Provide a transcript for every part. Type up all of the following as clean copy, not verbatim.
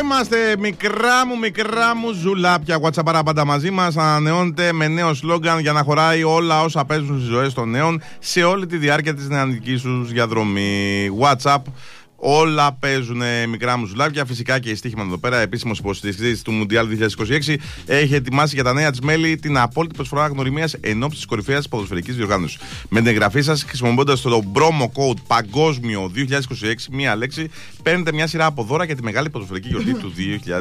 είμαστε μικρά μου ζουλάπια. WhatsApp πάντα μαζί μας. Ανανεώνεται με νέο σλόγγαν για να χωράει όλα όσα παίζουν στις ζωές των νέων σε όλη τη διάρκεια της νεανικής τους διαδρομή. WhatsApp. Όλα παίζουν μικρά μου ζουλάπια. Φυσικά και η στοίχημα εδώ πέρα, επίσημος υποστηρικτής του Μουντιάλ 2026, έχει ετοιμάσει για τα νέα της μέλη την απόλυτη προσφορά γνωριμίας εν ώψη της κορυφαίας ποδοσφαιρικής διοργάνωσης. Με την εγγραφή σας, χρησιμοποιώντας το promo code Παγκόσμιο 2026, μία λέξη, παίρνετε μια σειρά από δώρα για τη μεγάλη ποδοσφαιρική γιορτή του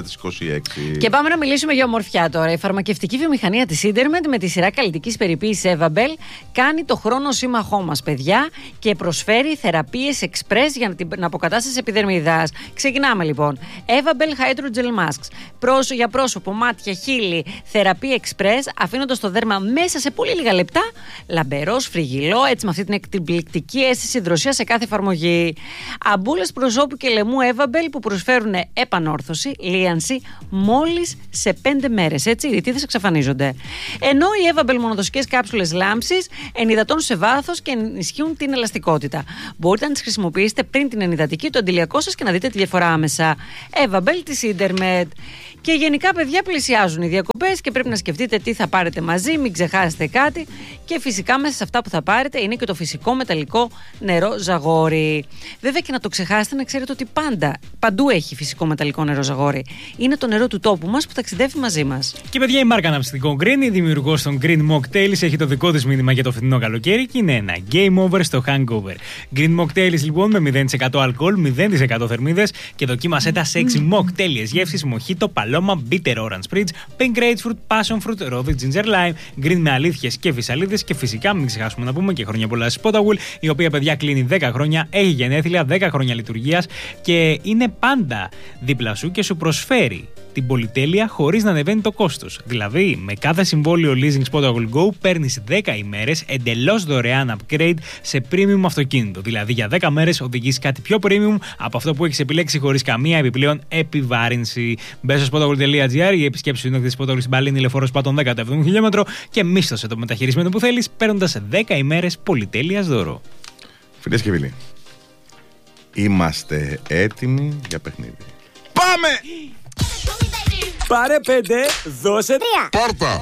2026. Και πάμε να μιλήσουμε για ομορφιά τώρα. Η φαρμακευτική βιομηχανία της Intermed με τη σειρά καλλιτικής περιποίησης Evabel κάνει το χρόνο σύμμαχό μας, παιδιά, και προσφέρει θεραπείες express για την αποκατάσταση επιδερμιδάς. Ξεκινάμε λοιπόν. Evabel Hydrogel Masks. Για πρόσωπο, μάτια, χείλη, θεραπεία express, αφήνοντας το δέρμα μέσα σε πολύ λίγα λεπτά, λαμπερό, σφριγγυλό, έτσι με αυτή την εκπληκτική αίσθηση δροσιά σε κάθε εφαρμογή. Αμπούλες προσώπου και λαιμού Evabel που προσφέρουν επανόρθωση, λίανση, μόλις σε 5 μέρες. Έτσι, οι ρητίδες εξαφανίζονται. Ενώ οι Evabel μονοδοσικές κάψουλες λάμψης ενυδατώνουν σε βάθος και ενισχύουν την ελαστικότητα. Μπορείτε να τις χρησιμοποιήσετε πριν την ενυδατική, το αντιλιακό σας, και να δείτε τη διαφορά άμεσα. Evabel της Intermed. Και γενικά, παιδιά, πλησιάζουν οι διακοπές και πρέπει να σκεφτείτε τι θα πάρετε μαζί, μην ξεχάσετε κάτι. Και φυσικά μέσα σε αυτά που θα πάρετε είναι και το φυσικό μεταλλικό νερό Ζαγόρι. Βέβαια, και να το ξεχάσετε, να ξέρετε ότι παντού έχει φυσικό μεταλλικό νερό Ζαγόρι. Είναι το νερό του τόπου μας που ταξιδεύει μαζί μας. Και παιδιά, η μάρκα αναψυκτικών Green, η δημιουργός των Green Mocktails, έχει το δικό της μήνυμα για το φετινό καλοκαίρι και είναι ένα game over στο hangover. Green Mocktails λοιπόν με 0% αλκοόλ, 0% θερμίδες και δοκίμασέ τα sexy mocktails γεύσεις Mojito, Paloma, Bitter Orange Spritz, Pink Grapefruit, Passion Fruit, Rothy Ginger Lime, Green με αλήθειες και φυσαλίδες και φυσικά μην ξεχάσουμε να πούμε και χρόνια πολλά στη Potawil, η οποία, παιδιά, κλείνει 10 χρόνια, έχει γενέθλια, 10 χρόνια λειτουργίας και είναι πάντα δίπλα σου και σου προσφέρει την πολυτέλεια χωρίς να ανεβαίνει το κόστος. Δηλαδή, με κάθε συμβόλαιο leasing Potawil Go παίρνεις 10 ημέρες εντελώς δωρεάν upgrade σε premium αυτοκίνητο. Δηλαδή, για 10 μέρες οδηγείς κάτι πιο premium από αυτό που έχεις επιλέξει χωρίς καμία επιπλέον επιβάρυνση. Μπες στο potawil.gr ή επισκέψου την έκθεση Potawil στην Παλίνη, Λεωφόρος Πάτων 10 το 7ο χιλιόμετρο και μίσθωσε το μεταχειρισμένο που θέλεις, παίρνοντας 10 ημέρες πολυτέλειας δώρο. Φίλες και φίλοι, είμαστε έτοιμοι για παιχνίδι. Πάμε! Πάρε 5, δώσε 3. Πάρτα!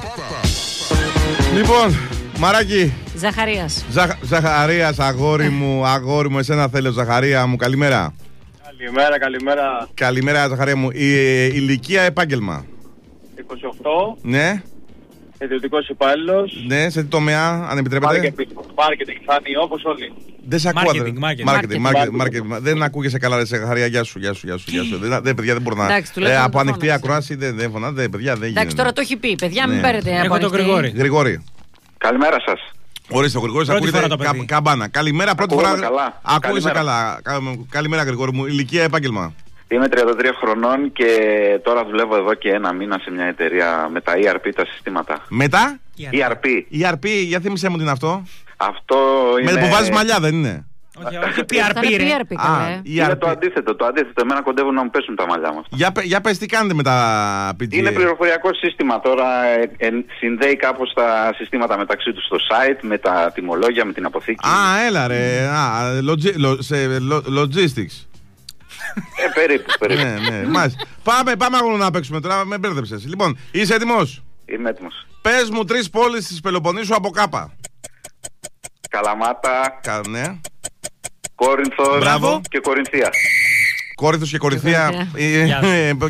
Λοιπόν, Μαράκι. Ζαχαρίας. Ζαχαρίας, αγόρι μου, εσένα θέλω, Ζαχαρία μου, καλημέρα. Καλημέρα. Καλημέρα, Ζαχαρία μου. Ηλικία, επάγγελμα. 28. Ναι. Ιδιωτικός υπάλληλος. Ναι, σε τι τομέα, αν επιτρέπετε. Marketing, φάνη, όπως όλοι. Δεν σε ακούω. Marketing. Δεν ακούγεσαι καλά, Ζαχαρία. Γεια σου. Παιδιά, δεν μπορώ να. Από ανοιχτή ακρόαση δεν φωνάτε, παιδιά, δεν γίνεται. Εντάξει, τώρα το έχει πει, παιδιά, μην παίρνετε από ανοιχτή. Γρηγόρη. Καλημέρα σας. Ορίστε, ο Γρηγόρης ακούγεται καμπάνα. Καλημέρα, πρώτη φορά. Ακούγεσαι καλά. Καλημέρα, Γρηγόρη μου. Ηλικία, επάγγελμα. Είμαι 33 χρονών και τώρα δουλεύω εδώ και 1 μήνα σε μια εταιρεία με τα ERP τα συστήματα. Μετά? ERP, για θύμισέ μου τι είναι αυτό. Αυτό είναι... Με που βάζεις μαλλιά, δεν είναι? Όχι, PRP, ρε. Είναι το αντίθετο. Εμένα κοντεύουν να μου πέσουν τα μαλλιά μου. Για πες, τι κάνετε με τα PGA? Είναι πληροφοριακό σύστημα τώρα. Συνδέει κάπως τα συστήματα μεταξύ τους στο site, με τα τιμολόγια, με την αποθήκη. Έλα ρε. Logistics. Περίπου. Ναι, μάλιστα. Πάμε αγώνα να παίξουμε τώρα, με μπέρδεψες. Λοιπόν, είσαι έτοιμος? Είμαι έτοιμος. Πες μου 3 πόλεις της Πελοποννήσου από κάπα. Καλαμάτα. Ναι. Κόρινθος. Μπράβο. Και Κορινθία. Κόρινθος και Κορινθία. Δεν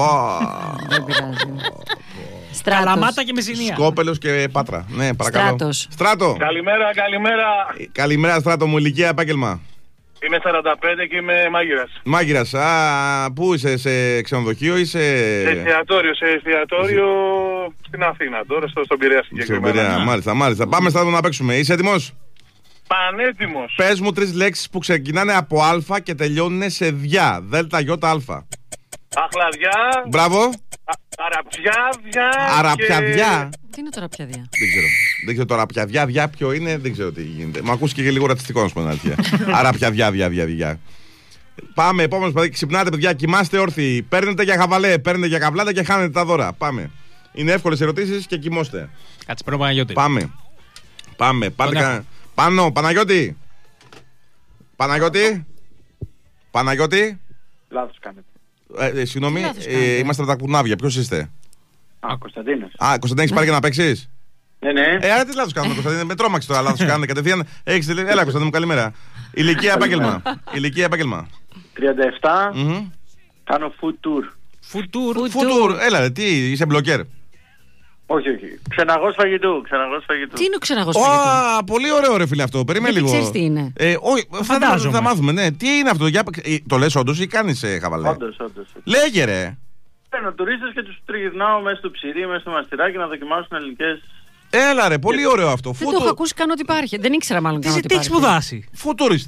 πειράζει. Καλαμάτα και Μεσσηνία. Σκόπελος και Πάτρα. Ναι, παρακαλώ. Στράτο. Καλημέρα. Καλημέρα, Στράτο μου. Ηλικία, επάγγελμα? Είμαι 45 και είμαι μάγειρας. Μάγειρας. Πού είσαι, σε ξενοδοχείο ή σε εστιατόριο στην Αθήνα τώρα, στον Πειραιά συγκεκριμένα. Μάλιστα. Πάμε, Στράτο, να παίξουμε. Είσαι έτοιμος? Πανέτοιμος. Πες μου 3 λέξεις που ξεκινάνε από α και τελειώνουν σε διά. Δέλτα, γιώτα, αλφα. Αχλαδιά. Μπράβο. Αραπιαδιά. Τι είναι τώρα πιαδιά? Δεν ξέρω τώρα πιαδιά ποιο είναι, δεν ξέρω τι γίνεται. Μου ακούσει και λίγο ρατσιστικό να σου πω την αλήθεια. Αραπιαδιά. Πάμε, επόμενος παιδί. Ξυπνάτε, παιδιά, κοιμάστε όρθιοι. Παίρνετε για χαβαλέ, παίρνετε για καβλάτα και χάνετε τα δώρα. Πάμε. Είναι εύκολες ερωτήσεις και κοιμώστε. Κάτσε πρώτα, Παναγιώτη. Πάμε. Πάνω, Παναγιώτη. Λάθος Συγγνώμη, είμαστε με τα κουνάβια. Ποιος είστε? Κωνσταντίνος. Κωνσταντίνε, έχεις πάρει για να παίξεις? Ναι. Άρα τι λάθος κάνουμε, Κωνσταντίνε? Με τρόμαξε τώρα, λάθος κάνετε κατευθείαν. Έλα, Κωνσταντίνε μου, καλημέρα. Ηλικία, επάγγελμα. 37. Κάνω food tour. Food tour. Έλα, τι, είσαι μπλοκέρ? Όχι. Ξεναγός φαγητού. Τι είναι ο ξεναγός φαγητού? Πολύ ωραίο ρε φίλε αυτό. Περίμενε λίγο. Ξέρεις τι είναι? Όχι, θα μάθουμε, ναι. Τι είναι αυτό? Το λες όντως ή κάνεις χαβαλέ? Όντως. Λέγε ρε. Παίρνω τουρίστες και τους τριγυρνάω μέσα στο ψυρί, μέσα στο μαστιράκι να δοκιμάσουν ελληνικές. Έλα ρε, πολύ ωραίο αυτό. Δεν το έχω ακούσει καν ότι υπάρχει. Δεν ήξερα μάλλον καν ότι υπάρχει. Τι έχεις σπουδάσει? Φουτουρίστ.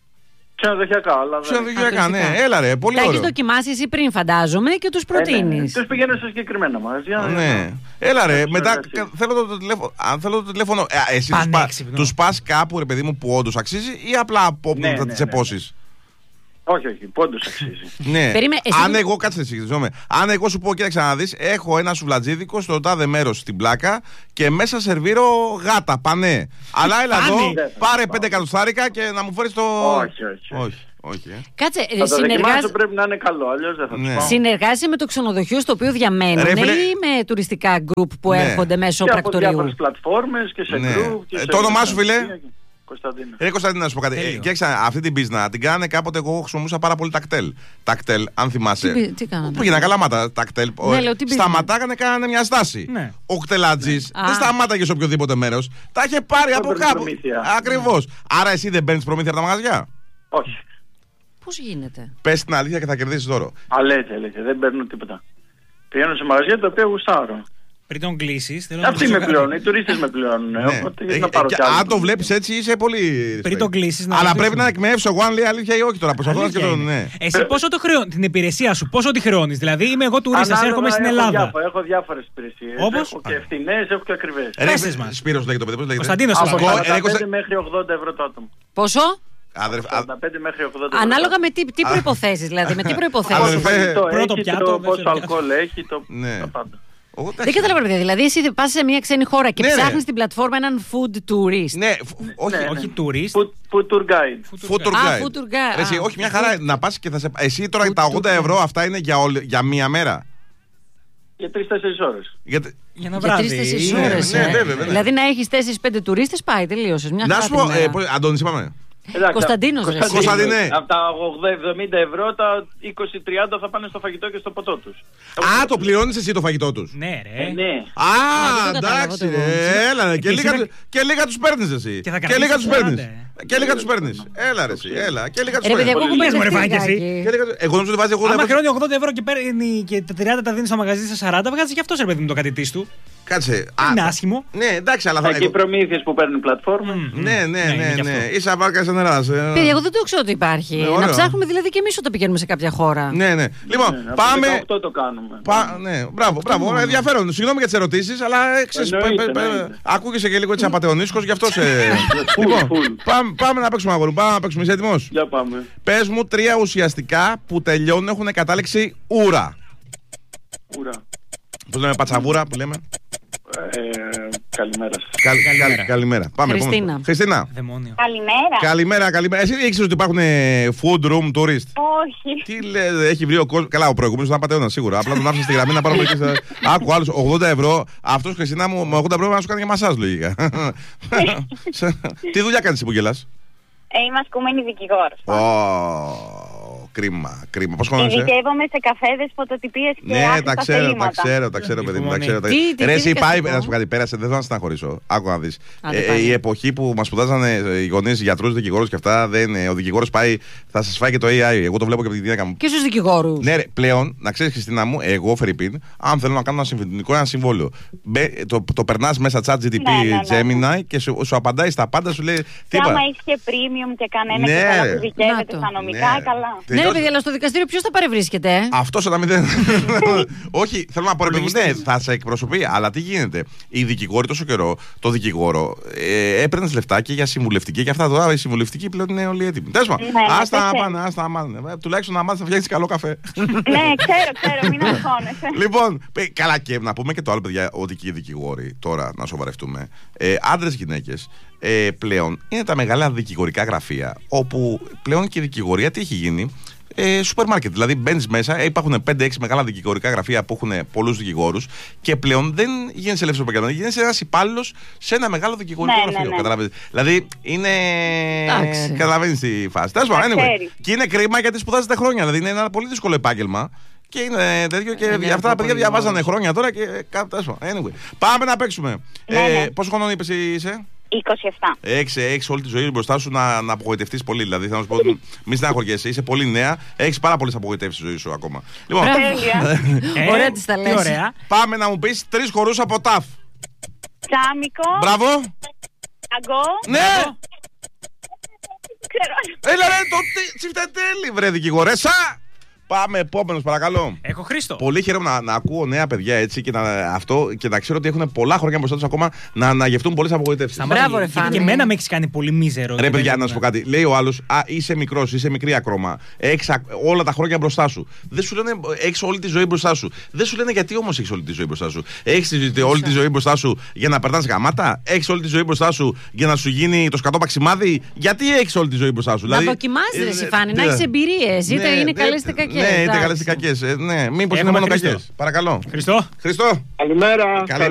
Ξενοδοχειακά, ναι. Έλα ρε, πολύ ωραίο. Τα έχεις δοκιμάσει εσύ πριν, φαντάζομαι, και τους προτείνεις. Τους πηγαίνω σε συγκεκριμένα μαγαζιά. Ναι. Έλα ρε, μετά θέλω το τηλέφωνο. Εσύ τους πας κάπου ρε παιδί μου που όντως αξίζει ή απλά απόπνουν τις επώσεις? Όχι, πόντως αξίζει. Ναι. Αν εγώ, κάτσε αν εγώ σου πω, κοίταξε να δεις, έχω ένα σουβλατζίδικο στο τάδε μέρος στην πλάκα και μέσα σερβίρω γάτα, πανέ. Αλλά έλα εδώ, πάρε 5 εκατοστάρικα και να μου φέρεις το... Όχι. Κάτσε, πρέπει να είναι καλό, αλλιώς δεν θα το πάω. Συνεργάζεσαι με το ξενοδοχείο στο οποίο διαμένουν ή με τουριστικά γκρουπ που έρχονται μέσω πρακτορείου? Και από διάφορες πλατφόρμες και σε γκρουπ. Το όνομά σου, φίλε? Κωνσταντίνο. Να σου πω κάτι. Κοίταξε, αυτή την πίσνα την κάνανε κάποτε. Εγώ χρησιμοποιούσα πάρα πολύ τακτέλ. Τακτέλ, αν θυμάσαι. Τι κάνανε? Πήγαινα Καλαμάτα. Τακτέλ. Σταματάγανε, κάνανε μια στάση. Ο κτελάτζης δεν σταμάταγε σε οποιοδήποτε μέρος. Τα είχε πάρει από κάπου. Ακριβώς. Άρα εσύ δεν παίρνεις προμήθεια από τα μαγαζιά? Όχι. Πώς γίνεται? Πες την αλήθεια και θα κερδίσεις δώρο. Αλήθεια, δεν παίρνω τίποτα. Πηγαίνω σε μαγαζιά το οποίο γουστάρω. Πριν τον κλείσεις, αυτοί με πληρώνουν, οι τουρίστες με πληρώνουν. Αν το βλέπεις έτσι είσαι πολύ. Πριν τον κλείσεις. Αλλά πρέπει να εκμεύσω εγώ αν λέει αλήθεια ή όχι τώρα. Εσύ πόσο το χρεώνεις, την υπηρεσία σου, πόσο τη χρεώνεις? Δηλαδή είμαι εγώ τουρίστας, έρχομαι στην Ελλάδα. Έχω διάφορες υπηρεσίες. Έχω και φθηνές, έχω και ακριβές. Πες μας. Σπύρος λέγεται το παιδί, πώς λέγεται? Κωνσταντίνος. Από 45 μέχρι 80 ευρώ το άτομο. Πόσο? 45 μέχρι 80. Ανάλογα με τι προϋποθέσεις, δηλαδή. Με τι προϋποθέσεις? Πρώτο πιάτο, πόσο αλκοόλ έχει, το πάντα. Δεν καταλαβαίνω, παιδιά. Δηλαδή, εσύ πας σε μια ξένη χώρα και ψάχνεις στην πλατφόρμα έναν food tourist. Ναι, όχι tourist. Food tour guide. Food tour guide. Όχι, μια χαρά να πας και θα σε. Εσύ τώρα τα 80 ευρώ αυτά είναι για μία μέρα? Για 3-4 ώρες. Για να βράδυ. 3-4 ώρες. Δηλαδή να έχεις 4-5 τουρίστες, πάει, τελείωσες. Να σου πω, Αντώνη, είπαμε. Κωνσταντίνος, Κωνσταντίνε. Από τα 80-70 ευρώ, τα 20-30 θα πάνε στο φαγητό και στο ποτό τους. Το πληρώνεις εσύ το φαγητό τους? Ναι, ρε. Ναι. Εντάξει. Έλα, και λίγα τους παίρνεις εσύ. Και λίγα τους παίρνεις. Έλα ρε εσύ, έλα. Και λίγα τους παίρνεις. Εγώ νομίζω ότι βάζει 80 ευρώ. Άμα χρεώνει 80 ευρώ και παίρνει και τα 30 τα δίνει στο μαγαζί στα 40, βγάζει και αυτό ρε παιδί μου το κατητής του. Κάτσε. Είναι άσχημο. Ναι, εντάξει, αλλά θα. Εκεί οι προμήθειες που παίρνουν πλατφόρμα. Ναι. Ίσα βάρκα σε νερά. Παιδιά, εγώ δεν το ξέρω ότι υπάρχει. Να ψάχνουμε δηλαδή και εμείς όταν πηγαίνουμε σε κάποια χώρα. Ναι. Λοιπόν, πάμε. Αυτό το κάνουμε. Ναι, μπράβο. Ενδιαφέρον. Συγγνώμη για τις ερωτήσεις, αλλά ακούγεσαι και λίγο έτσι απατεωνίσκος, γι' αυτό σε. Λοιπόν, πάμε να παίξουμε αγόρι. Πάμε να παίξουμε. Είσαι έτοιμος? Για πάμε. Πες μου 3 ουσιαστικά που τελειώνουν, έχουν κατάληξη ούρα. Πώς λέμε, πατσαβούρα που λέμε? Καλημέρα σας. Καλημέρα. Πάμε. Χριστίνα. Δαιμόνιο. Καλημέρα. Εσύ ήξερες ότι υπάρχουν food room tourist? Όχι. Τι λέει, έχει βρει ο κόσμος? Καλά, ο προηγούμενος ήταν πατεώνας σίγουρα. Απλά τον άφησα στη γραμμή να πάρω εκεί. Άκου άλλους 80 ευρώ. Αυτός, Χριστίνα μου, με 80 ευρώ να σου κάνει και μασάζ λογικά. Τι δουλειά κάνεις που γελάς? Είμαι ασκούμενη δικηγόρος. Κρίμα. Πώς χώνεσαι? Ειδικεύομαι σε καφέδες, φωτοτυπίες και τα ξέρω, παιδί μου. Ρε, εσύ πάει, να σου πω κάτι, πέρασε, δεν θέλω να στεναχωρήσω. Άκου να δεις. Η εποχή που μας σπουδάζανε οι γονείς, γιατρούς, δικηγόρους και αυτά, ο δικηγόρος πάει, θα σας φάει και το AI. Εγώ το βλέπω και από τη γυναίκα μου. Και στους δικηγόρους. Ναι, ρε, πλέον, να ξέρεις, Χριστίνα μου, εγώ, Φερρυπίν, αν θέλω να κάνω ένα συμβόλαιο, το περνάς μέσα ChatGPT, Gemini και σου απαντάει στα πάντα, σου λέει. Και άμα έχει και premium και κανένα και καλά που δικαιεύεται στα νομικά, καλά. Ναι, ρε παιδιά, αλλά στο δικαστήριο ποιος θα παρευρίσκεται? Αυτός όταν μηδέν. Όχι, θέλω να πω, ναι, θα σε εκπροσωπεί, αλλά τι γίνεται? Οι δικηγόροι τόσο καιρό, το δικηγόρο έπαιρνες λεφτά και για συμβουλευτική και αυτά. Τώρα η συμβουλευτική πλέον είναι όλοι έτοιμοι. Τέλος πάντων, άστα να πάνε. Τουλάχιστον να μάθεις να φτιάξεις καλό καφέ. Ναι, ξέρω, μην αγχώνεσαι. Λοιπόν, καλά, και να πούμε και το άλλο, παιδιά, ότι και οι δικηγόροι, τώρα να σοβαρευτούμε, άντρες, γυναίκες, πλέον είναι τα μεγάλα δικηγορικά γραφεία, όπου πλέον και η δικηγορία τι έχει γίνει? σούπερ μάρκετ. Δηλαδή μπαίνεις μέσα, υπάρχουν 5-6 μεγάλα δικηγορικά γραφεία που έχουν πολλούς δικηγόρους και πλέον δεν γίνεσαι ελεύθερος επαγγελματίας, γίνεσαι ένας υπάλληλος σε ένα μεγάλο δικηγορικό γραφείο. Καταλαβαίνεις. Δηλαδή είναι. Καταλαβαίνεις τη φάση. Τέλος πάντων, anyway. Και είναι κρίμα γιατί σπουδάζετε χρόνια. Δηλαδή είναι ένα πολύ δύσκολο επάγγελμα. Και είναι τέτοιο και αυτά τα παιδιά διαβάζανε χρόνια τώρα και κάτι τέτοιο. Anyway. Πάμε να παίξουμε. Πόσο χρόνο είπες είσαι? 27. Έχεις όλη τη ζωή μπροστά σου να απογοητευτείς πολύ. Δηλαδή θα σου πω, μη στεναχωριέσαι, είσαι πολύ νέα, έχεις πάρα πολλές απογοητεύσεις στη ζωή σου ακόμα. Λοιπόν, ωραία τις τα λες. Πάμε να μου πεις 3 χορούς από ΤΑΦ. Τσάμικο. Μπράβο. Αγκό. Ναι. Ξέρω. Έλα ρε, το τσιφτετέλη βρε δικηγορέσα. Πάμε, επόμενος παρακαλώ. Έχω Χρήστο. Πολύ χαίρομαι να ακούω νέα παιδιά έτσι και να ξέρω ότι έχουν πολλά χρόνια μπροστά τους ακόμα να γευτούν πολλές απογοητεύσεις. Μπράβο, ρε Φάνη. Και εμένα με έχεις κάνει πολύ μίζερο. Ρε παιδιά, να σου πω κάτι. Λέει ο άλλος, είσαι μικρός, είσαι μικρή ακόμα. Έχεις όλα τα χρόνια μπροστά σου. Δεν σου λένε, έχεις όλη τη ζωή μπροστά σου. Δεν σου λένε γιατί όμως έχεις όλη τη ζωή μπροστά σου. Έχεις όλη τη ζωή μπροστά σου για να περνάς γαμάτα. Έχεις όλη τη ζωή μπροστά σου για να σου γίνει το σκατό παξιμάδι. Γιατί έχεις όλη τη ζωή μπροστά σου. Να δοκιμάζεις, Φάνη, να έχεις εμπειρίες. Είτε είναι καλές είτε κακές. Ναι, είτε καλές είτε κακές. Ναι, μήπως είναι μόνο κακές. Παρακαλώ. Χριστό. Καλημέρα.